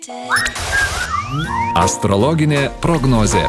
Astrologinė prognozė.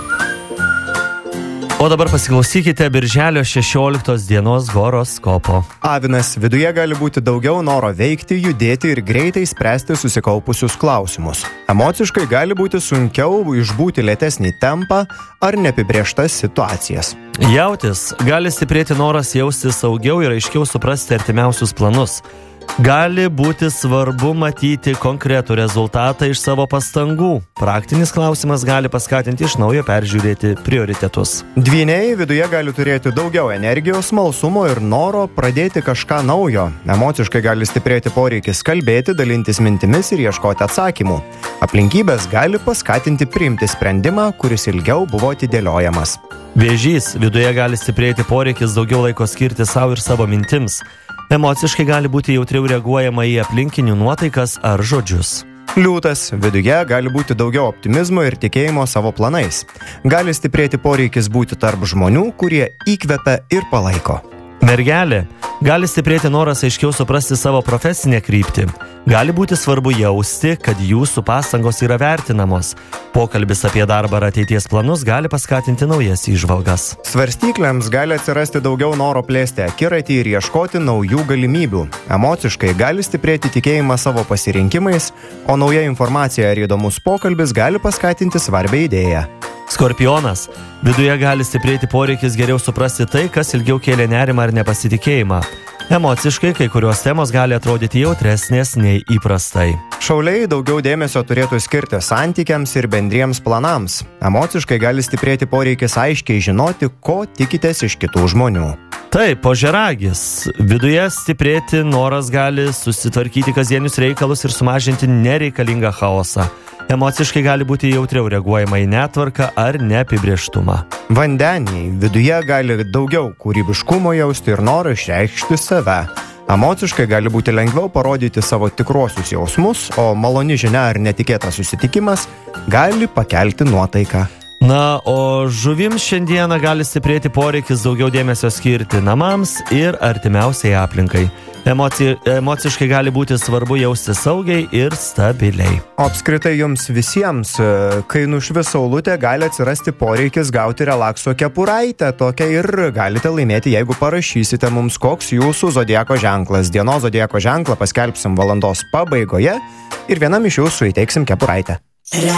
O dabar pasiklausykite birželio 16 dienos horoskopo. Avinas, viduje gali būti daugiau noro veikti, judėti ir greitai spręsti susikaupusius klausimus. Emociškai gali būti sunkiau išbūti lėtesnį tempą ar neapibrėžtas situacijas. Jautis, gali stiprėti noras jaustis saugiau ir aiškiau suprasti artimiausius planus. Gali būti svarbu matyti konkretų rezultatą iš savo pastangų. Praktinis klausimas gali paskatinti iš naujo peržiūrėti prioritetus. Dvyniai, viduje gali turėti daugiau energijos, smalsumo ir noro pradėti kažką naujo. Emociškai gali stiprėti poreikis kalbėti, dalintis mintimis ir ieškoti atsakymų. Aplinkybės gali paskatinti priimti sprendimą, kuris ilgiau buvo atidėliojamas. Vėžys, viduje gali stiprėti poreikis daugiau laiko skirti savo ir savo mintims. Emociškai gali būti jautriau reaguojama į aplinkinių nuotaikas ar žodžius. Liūtas, viduje gali būti daugiau optimizmo ir tikėjimo savo planais. Gali stiprėti poreikis būti tarp žmonių, kurie įkvepia ir palaiko. Mergelė, gali stiprėti noras aiškiau suprasti savo profesinę kryptį. Gali būti svarbu jausti, kad jūsų pastangos yra vertinamos. Pokalbis apie darbą ar ateities planus gali paskatinti naujas įžvalgas. Svarstyklėms gali atsirasti daugiau noro plėsti akiratį ir ieškoti naujų galimybių. Emociškai gali stiprėti tikėjimas savo pasirinkimais, o nauja informacija ar įdomus pokalbis gali paskatinti svarbią idėją. Skorpionas, viduje gali stiprėti poreikis geriau suprasti tai, kas ilgiau kėlė nerimą ar nepasitikėjimą. Emociškai kai kurios temos gali atrodyti jautresnės nei įprastai. Šauliai daugiau dėmesio turėtų skirti santykiams ir bendriems planams. Emociškai gali stiprėti poreikis aiškiai žinoti, ko tikitės iš kitų žmonių. Taip, ožiaragis, viduje stiprėti noras gali susitvarkyti kasdienius reikalus ir sumažinti nereikalingą chaosą. Emociškai gali būti jautriau reaguojama į netvarką ar neapibrėžtumą. Vandeniai, viduje gali daugiau kūrybiškumo jausti ir noro išreikšti save. Emociškai gali būti lengviau parodyti savo tikruosius jausmus, o maloni žinia ar netikėtas susitikimas gali pakelti nuotaiką. Na, o žuvims šiandieną gali stiprėti poreikis daugiau dėmesio skirti namams ir artimiausiai aplinkai. Emociškai gali būti svarbu jausti saugiai ir stabiliai. O apskritai jums visiems, kai nušvis saulutė, gali atsirasti poreikis gauti relakso kepuraitę. Tokią ir galite laimėti, jeigu parašysite mums, koks jūsų zodiako ženklas. Dienos zodiako ženklą paskelbsim valandos pabaigoje ir vienam iš jūsų įteiksim kepuraitę.